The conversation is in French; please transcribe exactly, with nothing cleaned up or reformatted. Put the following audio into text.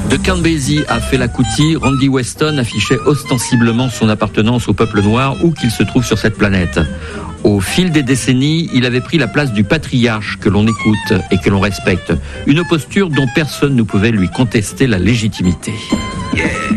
De Count Basie à Fela Kuti, Randy Weston affichait ostensiblement son appartenance au peuple noir où qu'il se trouve sur cette planète. Au fil des décennies, il avait pris la place du patriarche que l'on écoute et que l'on respecte. Une posture dont personne ne pouvait lui contester la légitimité. Yeah.